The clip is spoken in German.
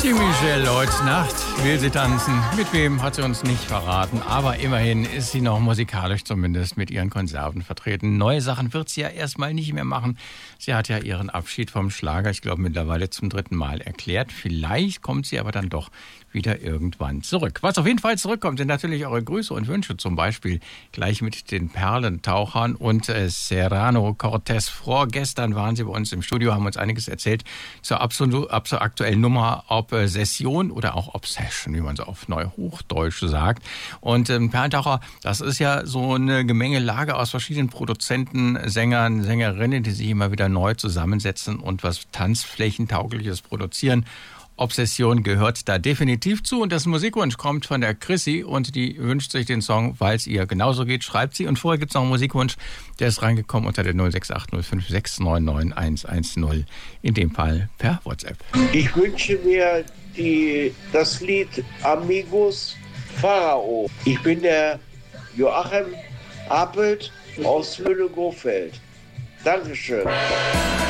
Die Michelle heute Nacht will sie tanzen. Mit wem hat sie uns nicht verraten. Aber immerhin ist sie noch musikalisch zumindest mit ihren Konserven vertreten. Neue Sachen wird sie ja erstmal nicht mehr machen. Sie hat ja ihren Abschied vom Schlager, ich glaube mittlerweile zum 3. Mal erklärt. Vielleicht kommt sie aber dann doch wieder irgendwann zurück. Was auf jeden Fall zurückkommt, sind natürlich eure Grüße und Wünsche. Zum Beispiel gleich mit den Perlentauchern und Serrano Cortez. Vorgestern waren sie bei uns im Studio, haben uns einiges erzählt zur aktuellen Nummer, ob Session oder auch Obsession, wie man so auf Neuhochdeutsch sagt. Und Perlentaucher, das ist ja so eine Gemengelage aus verschiedenen Produzenten, Sängern, Sängerinnen, die sich immer wieder neu zusammensetzen und was Tanzflächentaugliches produzieren. Obsession gehört da definitiv zu und das Musikwunsch kommt von der Chrissy und die wünscht sich den Song, weil es ihr genauso geht, schreibt sie. Und vorher gibt es noch einen Musikwunsch, der ist reingekommen unter der 06805699110, in dem Fall per WhatsApp. Ich wünsche mir das Lied Amigos Pharao. Ich bin der Joachim Appelt aus Mühle-Gofeld. Dankeschön.